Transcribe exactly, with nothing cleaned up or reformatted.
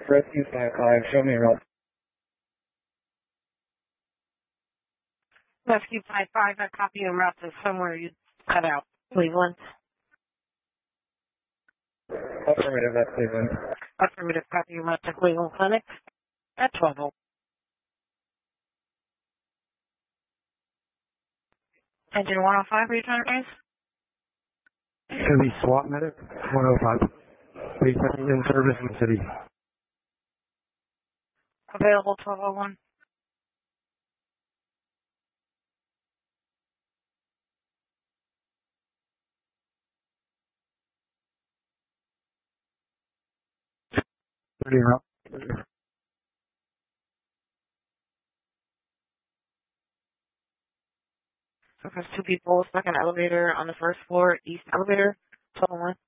Rescue five five, show me a route. Rescue five five, I copy a route to somewhere you cut out. Cleveland. Affirmative, that's Cleveland. Affirmative, copy a route to Cleveland Clinic at twelve oh. Engine one oh five, are you trying to raise? Should be SWAT medic, one oh five. Please in service in the city. Available twelve oh one. thirty route. So there's two people stuck in an elevator on the first floor, east elevator, twelve oh one.